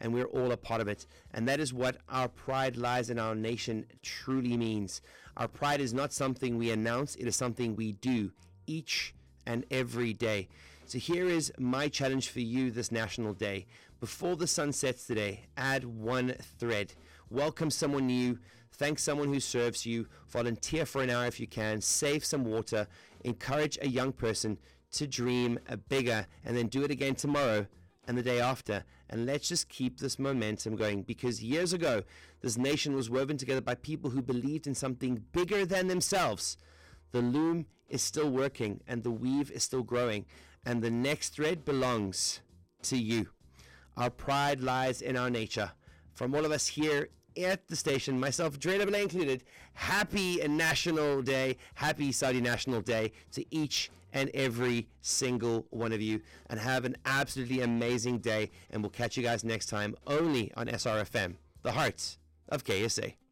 and we're all a part of it. And that is what our pride lies in our nation truly means. Our pride is not something we announce, it is something we do each and every day. So here is my challenge for you this National Day. Before the sun sets today, add one thread. Welcome someone new, thank someone who serves you, volunteer for an hour if you can, save some water, encourage a young person to dream bigger, and then do it again tomorrow and the day after. And let's just keep this momentum going, because years ago, this nation was woven together by people who believed in something bigger than themselves. The loom is still working and the weave is still growing, and the next thread belongs to you. Our pride lies in our nature. From all of us here at the station, myself, Dre Double A included, happy National Day, happy Saudi National Day to each and every single one of you, and have an absolutely amazing day, and we'll catch you guys next time only on SRFM, the heart of KSA.